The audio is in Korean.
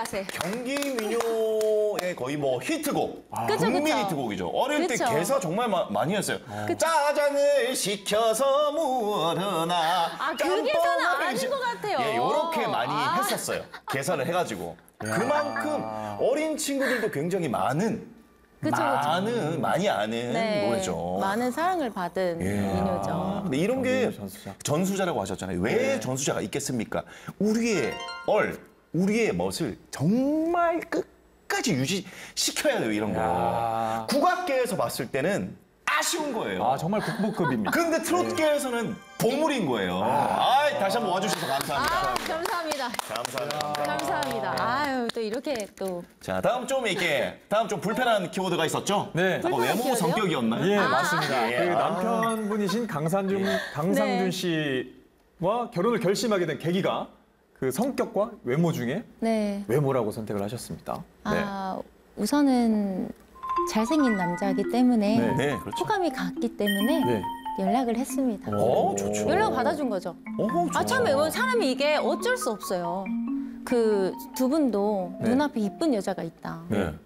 자세. 경기 민요의 거의 뭐 히트곡, 그쵸, 국민 그쵸. 히트곡이죠. 어릴 그쵸. 때 개사 정말 많이 했어요. 짜장을 시켜서 무엇하나. 그 개사는 아닌 것 같아요. 예, 요렇게 많이 했었어요. 개사를 해가지고. 그만큼 어린 친구들도 굉장히 많은 그쵸. 많이 아는 네, 노래죠. 많은 사랑을 받은 민요죠. 근데 이런 게 전수자. 전수자라고 하셨잖아요. 왜 전수자가 있겠습니까? 우리의 우리의 멋을 정말 끝까지 유지시켜야 돼요, 이런 거. 국악계에서 봤을 때는 아쉬운 거예요. 아, 정말 국보급입니다. 근데 트롯계에서는 보물인 거예요. 다시 한번 와주셔서 감사합니다. 감사합니다. 감사합니다. 감사합니다. 아유, 또 이렇게 또. 자, 다음 좀 불편한 키워드가 있었죠? 네. 아까 외모 키워드요? 성격이었나요? 예, 맞습니다. 예. 그 남편분이신 강상준 네. 씨와 결혼을 결심하게 된 계기가 그 성격과 외모 중에 네. 외모라고 선택을 하셨습니다. 아, 우선은 잘생긴 남자이기 때문에 네, 그렇죠. 호감이 갔기 때문에 네. 연락을 했습니다. 좋죠. 연락 받아준 거죠. 처음에 사람이 이게 어쩔 수 없어요. 그 두 분도 눈앞에 이쁜 여자가 있다. 네.